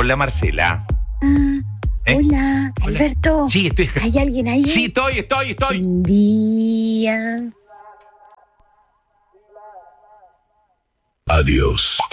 Hola, Marcela. Hola, Alberto. Sí, estoy. ¿Hay alguien ahí? Sí, estoy. Buen día. Adiós.